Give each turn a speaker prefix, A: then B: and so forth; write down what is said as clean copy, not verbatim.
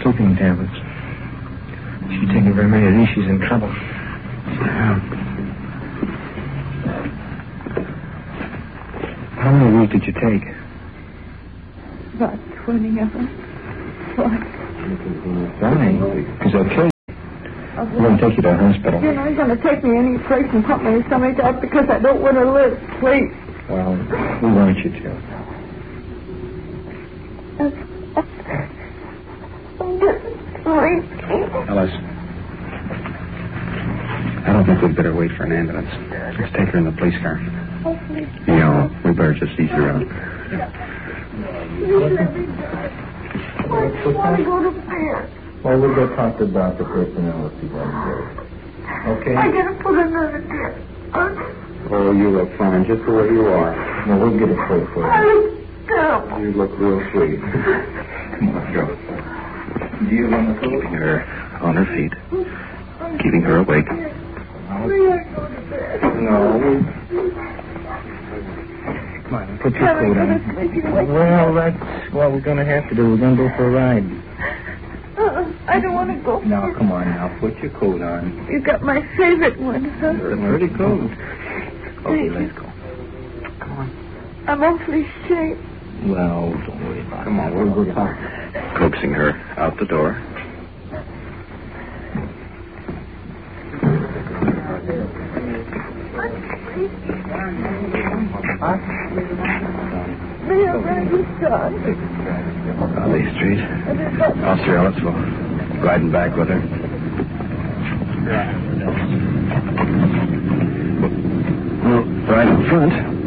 A: sleeping tablets. She's taking very many of these. She's in trouble. Yeah. How many of these did you take?
B: About 20 of them. Why?
A: Fine. Is that okay? We're going to take you to a hospital.
B: You know, you're going to take me any place and put me someplace else because I don't want to live. Please.
A: Well, we want you to. Ellis, I don't think we'd better wait for an ambulance. Let's take her in the police car. No, we better just ease her out.
B: I just want to go to bed.
A: Well, we'll go talk to Dr. Personnel if you want to go. Okay?
B: I got to put another bed.
A: Oh, you look fine just the way you are. Well, we'll get a coat for you.
B: I look terrible.
A: You look real sweet. Come on, go. Do you want to go? Keeping her on her feet. Keeping her awake.
B: May I go to bed?
A: No. Come on, put your coat on. Well, that's what we're going to have to do. We're going to go for a ride.
B: I don't want to go.
A: Now, come on now. Put your coat on.
B: You got my favorite one, huh?
A: It's pretty cool. Okay, let's go. Come on.
B: I'm awfully ashamed.
A: Well, don't worry about it. Come on, we'll go talk. Coaxing her out the door. Valley Street. Officer Ellis will riding back with her. Well, right in front.